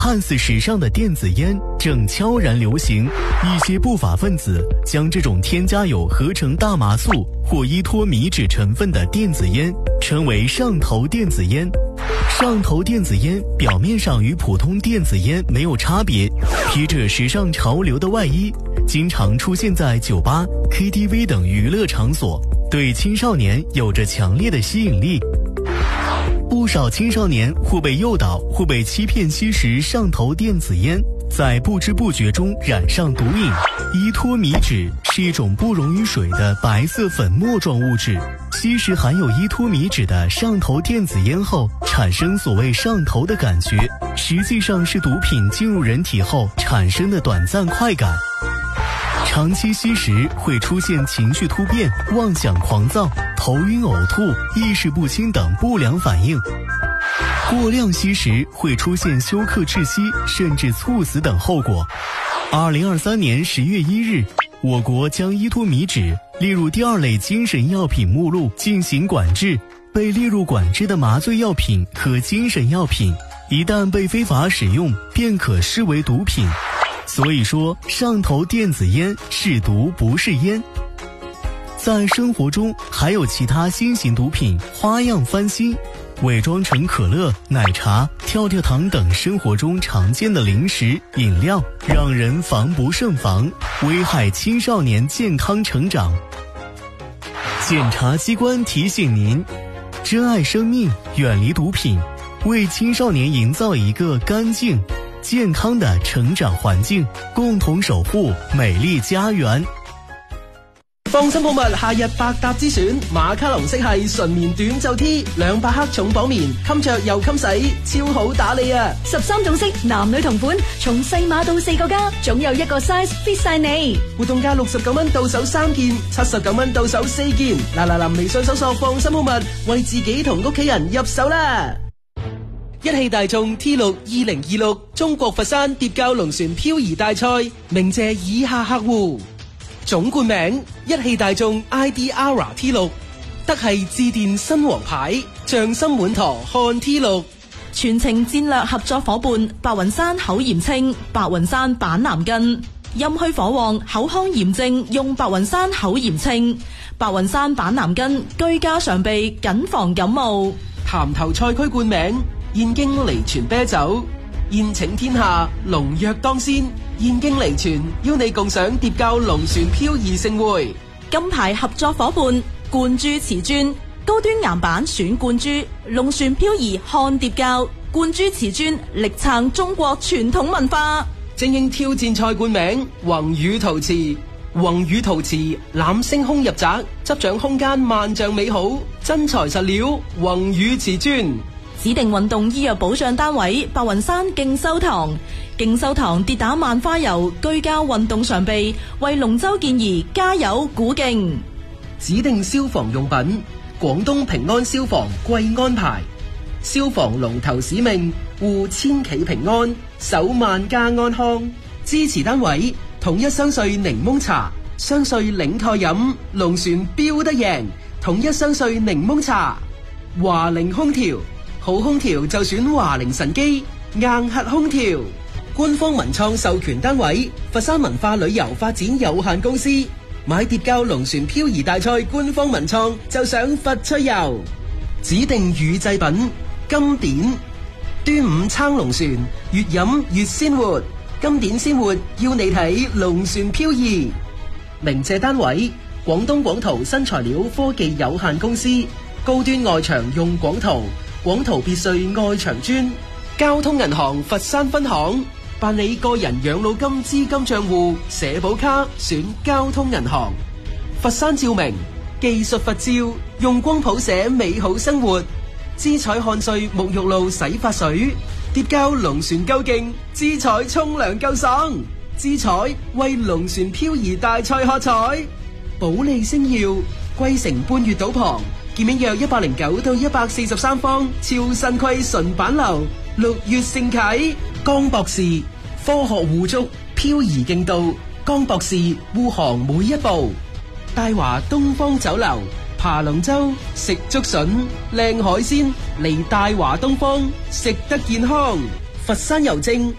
看似时尚的电子烟正悄然流行，一些不法分子将这种添加有合成大麻素或依托米脂成分的电子烟称为上头电子烟。上头电子烟表面上与普通电子烟没有差别，披着时尚潮流的外衣，经常出现在酒吧、KTV 等娱乐场所，对青少年有着强烈的吸引力。不少青少年或被诱导，或被欺骗吸食上头电子烟，在不知不觉中染上毒瘾。依托米脂是一种不溶于水的白色粉末状物质，吸食含有依托米脂的上头电子烟后，产生所谓上头的感觉，实际上是毒品进入人体后产生的短暂快感。长期吸食会出现情绪突变、妄想狂躁、头晕呕吐、意识不清等不良反应。过量吸食会出现休克窒息甚至猝死等后果。2023年10月1日，我国将依托米脂列入第2类精神药品目录进行管制。被列入管制的麻醉药品和精神药品，一旦被非法使用，便可视为毒品。所以说，上头电子烟是毒不是烟。在生活中还有其他新型毒品花样翻新，伪装成可乐、奶茶、跳跳糖等生活中常见的零食、饮料，让人防不胜防，危害青少年健康成长。检察机关提醒您，珍爱生命，远离毒品，为青少年营造一个干净健康的成長環境，共同守護美麗家園。 放心好物夏日百搭之選，馬卡龍色系純棉短袖 T， 200克重綁棉，襟着又襟洗，超好打理啊！13種色，男女同款，從細碼到4個加，總有一個 size fit 晒你。活動價69蚊到手3件，79蚊到手4件。嗱，微信搜索放心好物，為自己同屋企人入手啦！一汽大眾 T6 2026中國佛山蝶膠龍船漂移大賽，鳴謝以下客戶：總冠名一汽大眾 IDR T6， 德系致電新王牌，匠心滿陀漢 T6， 全程戰略合作伙伴白雲山口炎清，白雲山板藍根，陰虛火旺口腔炎症用白雲山口炎清，白雲山板藍根居家常備，謹防感冒。 潭頭賽區冠名燕京離泉啤酒，宴請天下，龍躍當先。燕京離泉邀你共賞蝶膠龍船漂移盛會。 金牌合作伙伴灌珠瓷磚，高端岩板選灌珠，龍船漂移看蝶膠，灌珠瓷磚力撐中國傳統文化。 精英挑戰賽冠名宏宇陶瓷，宏宇陶瓷攬星空入宅，執掌空間萬丈美好，真材實料宏宇瓷磚。 指定運動醫藥保障單位白雲山勁修堂，勁修堂跌打萬花油居家運動常備，為龍舟健兒加油鼓勁。 指定消防用品廣東平安消防貴安牌，消防龍頭使命護千企平安，守萬家安康。支持單位統一雙穗檸檬茶，雙穗領台飲，龍船標得贏。統一雙穗檸檬茶，華菱空調，好空調就選華菱神機硬核空調。官方文創授權單位佛山文化旅遊發展有限公司。買蝶膠龍船漂移大賽官方文創就上佛趣遊。指定乳製品金典，端午撐龍船，越飲越鮮活。金典鮮活要你睇龍船漂移。鳴謝單位廣東廣圖新材料科技有限公司。高端外牆用廣圖，廣圖別墅外牆磚。交通銀行佛山分行，辦理個人養老金資金賬戶社保卡選交通銀行。佛山照明技術佛照，用光譜寫美好生活。姿彩漢穗沐浴露洗髮水，蝶膠龍船夠勁，姿彩沖涼夠爽。姿彩為龍船漂移大賽喝彩。保利星耀桂城半月島旁，建面約109到143方，超新規純板樓，6月盛啟。江博士科學護足漂移勁度，江博士護航每一步。大華東方酒樓爬龍舟食竹筍，靚海鮮嚟大華東方，食得健康。 佛山郵政